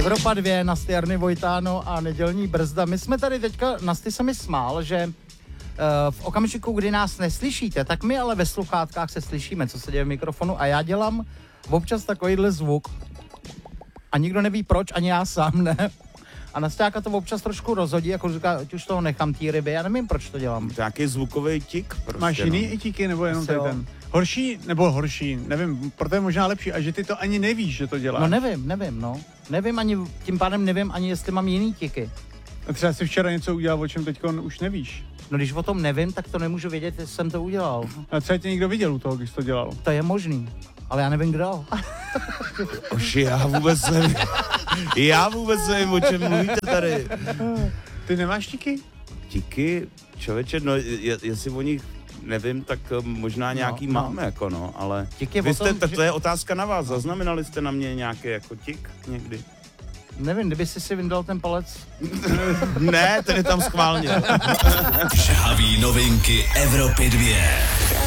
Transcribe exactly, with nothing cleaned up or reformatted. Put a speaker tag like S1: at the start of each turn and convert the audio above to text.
S1: Evropa dvě, Nasty Jarny Vojtáno a Nedělní brzda. My jsme tady teďka, Nasty se mi smál, že uh, v okamžiku, kdy nás neslyšíte, tak my ale ve sluchátkách se slyšíme, co se děje v mikrofonu a já dělám občas takovýhle zvuk a nikdo neví proč, ani já sám ne. A Nasťáka to občas trošku rozhodí, jako říká, ať už toho nechám tý ryby, já nevím, proč to dělám.
S2: Nějaký zvukový tik prostě.
S3: Máš
S2: no.
S3: jiný itíky, nebo jenom tady ten? Horší, nebo horší, nevím, proto je možná lepší, a že ty to ani nevíš, že to děláš.
S1: No nevím, nevím, no. Nevím ani, tím pádem nevím ani, jestli mám jiný tiky.
S3: A třeba si včera něco udělal, o čem teď už nevíš.
S1: No když o tom nevím, tak to nemůžu vědět, jestli jsem to udělal.
S3: A třeba tě někdo viděl u toho, když to dělal.
S1: To je možný, ale já nevím kdo.
S2: Oši, já vůbec nevím. Já vůbec nevím, o čem mluvíte tady.
S3: Ty nemáš tiky?
S2: Tiky, člověče, no je, jestli o nich nevím, tak možná nějaký
S1: no,
S2: máme,
S1: no.
S2: jako no, ale
S1: Tik je
S2: vy
S1: o
S2: jste,
S1: tom,
S2: to,
S1: že...
S2: to je otázka na vás, zaznamenali jste na mě nějaký jako tik někdy?
S1: Nevím, kdyby jsi si vyndal ten palec.
S2: Ne, ten je tam schválně.
S4: Žhaví novinky Evropy dvě.